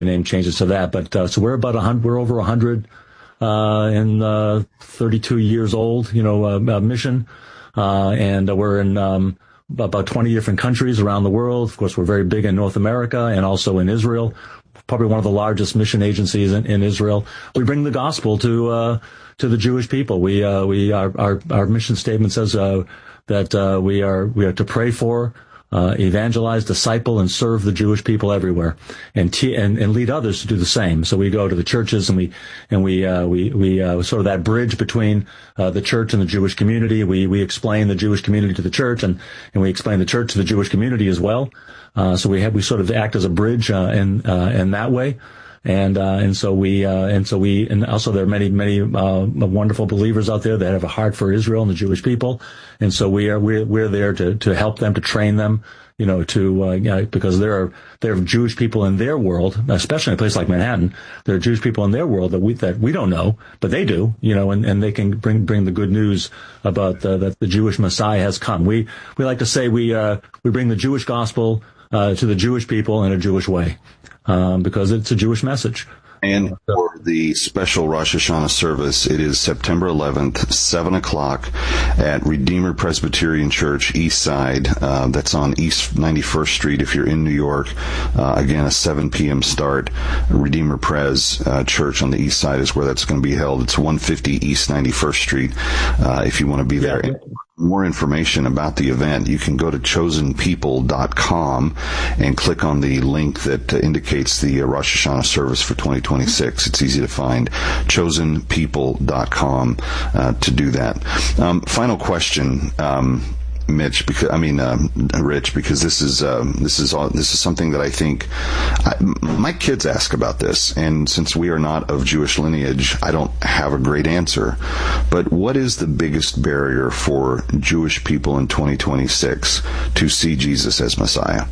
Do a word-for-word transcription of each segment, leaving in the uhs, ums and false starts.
name changes to that. But uh, so we're about a hundred, we're over a hundred uh, and uh, thirty-two years old, you know, uh, uh, mission, uh, and we're in um, about twenty different countries around the world. Of course, we're very big in North America and also in Israel. Probably one of the largest mission agencies in, in Israel. We bring the gospel to uh, to the Jewish people. We uh, we our, our our mission statement says uh, that uh, we are we are to pray for, uh, evangelize, disciple, and serve the Jewish people everywhere, and, t- and and lead others to do the same. So we go to the churches and we and we uh, we we uh, sort of that bridge between uh, the church and the Jewish community. We we explain the Jewish community to the church, and and we explain the church to the Jewish community as well. Uh, so we have, we sort of act as a bridge, uh, in, uh, in that way. And, uh, and so we, uh, and so we, and also there are many, many, uh, wonderful believers out there that have a heart for Israel and the Jewish people. And so we are, we're, we're there to, to help them, to train them, you know, to, uh, you know, because there are, there are Jewish people in their world, especially in a place like Manhattan. There are Jewish people in their world that we, that we don't know, but they do, you know, and, and they can bring, bring the good news about, uh, that the Jewish Messiah has come. We, we like to say we, uh, we bring the Jewish gospel Uh, to the Jewish people in a Jewish way, um, because it's a Jewish message. And for the special Rosh Hashanah service, it is September eleventh, seven o'clock at Redeemer Presbyterian Church, East Side. Uh, that's on East ninety-first Street if you're in New York. Uh, again, a seven p.m. start. Redeemer Pres uh, Church on the East Side is where that's going to be held. It's one fifty East ninety-first Street uh, if you want to be there. Yeah. More information about the event, you can go to chosen people dot com and click on the link that uh, indicates the uh, Rosh Hashanah service for twenty twenty-six. It's easy to find, chosen people dot com uh, to do that. Um, final question. Um, Mitch, because I mean, um, Rich, because this is um, this is all, this is something that I think I, my kids ask about this, and since we are not of Jewish lineage, I don't have a great answer. But what is the biggest barrier for Jewish people in twenty twenty-six to see Jesus as Messiah?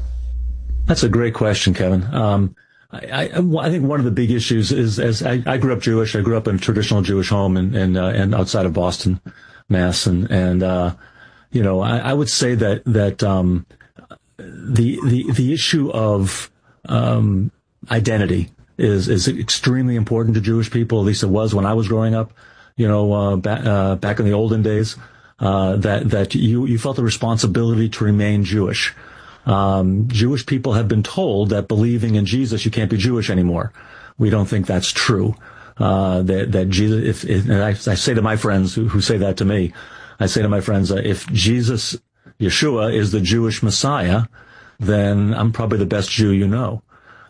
That's a great question, Kevin. Um, I, I, I think one of the big issues is, as I, I grew up Jewish, I grew up in a traditional Jewish home, and and, uh, and outside of Boston, Mass, and and. Uh, You know, I, I would say that that um, the the the issue of um, identity is is extremely important to Jewish people. At least it was when I was growing up. You know, uh, back uh, back in the olden days, uh, that that you you felt the responsibility to remain Jewish. Um, Jewish people have been told that believing in Jesus, you can't be Jewish anymore. We don't think that's true. Uh, that that Jesus, if, if and I, I say to my friends who, who say that to me. I say to my friends, uh, if Jesus, Yeshua, is the Jewish Messiah, then I'm probably the best Jew you know.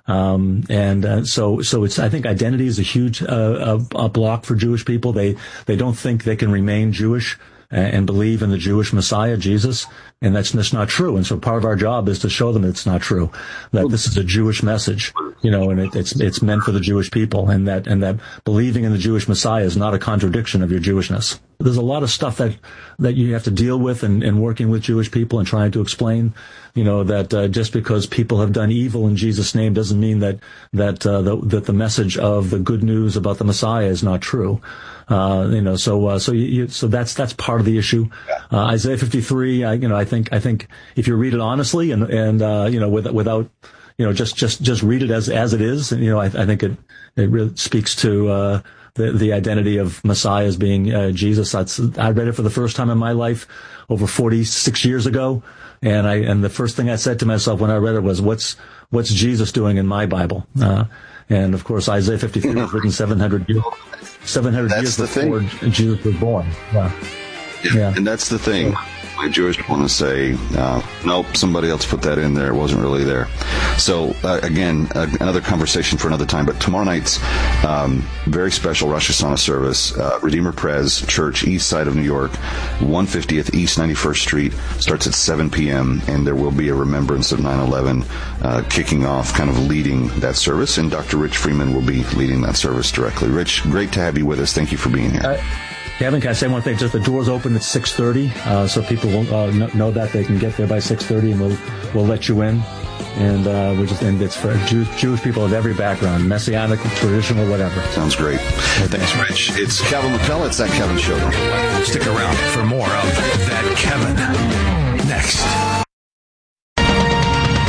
Um, and uh, so, so it's. I think identity is a huge uh, a, a block for Jewish people. They they don't think they can remain Jewish and, and believe in the Jewish Messiah, Jesus, and that's just not true. And so, part of our job is to show them it's not true. That this is a Jewish message, you know, and it, it's it's meant for the Jewish people, and that and that believing in the Jewish Messiah is not a contradiction of your Jewishness. There's a lot of stuff that, that you have to deal with in, in working with Jewish people and trying to explain, you know, that uh, just because people have done evil in Jesus' name doesn't mean that that uh, the, that the message of the good news about the Messiah is not true. Uh, you know, so uh, so you, you, so that's that's part of the issue. Uh, Isaiah fifty-three, I, you know, I think I think if you read it honestly and and uh, you know with, without you know just just just read it as as it is, and you know I, I think it it really speaks to. Uh, The, the identity of Messiah as being uh, Jesus. That's, I read it for the first time in my life over forty-six years ago, and I and the first thing I said to myself when I read it was, "What's what's Jesus doing in my Bible?" Uh, and of course, Isaiah fifty-three was written seven hundred years, seven hundred years before thing. Jesus was born. Yeah. Yeah. yeah, and that's the thing. My Jewish want to say, uh, nope, somebody else put that in there. It wasn't really there. So, uh, again, uh, another conversation for another time. But tomorrow night's um, very special Rosh Hashanah service, uh, Redeemer Pres Church, east side of New York, one fiftieth East ninety-first Street, starts at seven p.m., and there will be a remembrance of nine eleven uh, kicking off, kind of leading that service. And Doctor Rich Freeman will be leading that service directly. Rich, great to have you with us. Thank you for being here. Uh- Kevin, can I say one thing? Just the doors open at six thirty, uh, so people will uh, know that they can get there by six thirty, and we'll we'll let you in. And uh, we just and it's for Jew, Jewish people of every background, messianic, traditional, whatever. Sounds great. Thanks, Rich. It's Kevin McCullough. It's That Kevin Show. Stick around for more of That Kevin next. With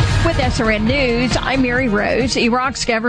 S R N News, I'm Mary Rose. Iraq's government